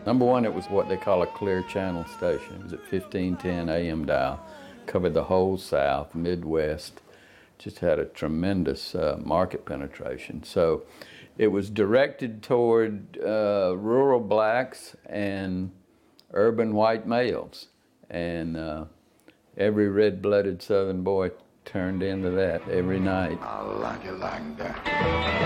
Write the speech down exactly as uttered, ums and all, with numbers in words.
Number one, it was what they call a clear channel station. It was at fifteen ten A M dial, covered the whole South, Midwest, just had a tremendous uh, market penetration. So it was directed toward uh, rural blacks and urban white males. And uh, every red-blooded Southern boy turned into that every night. I like it like that.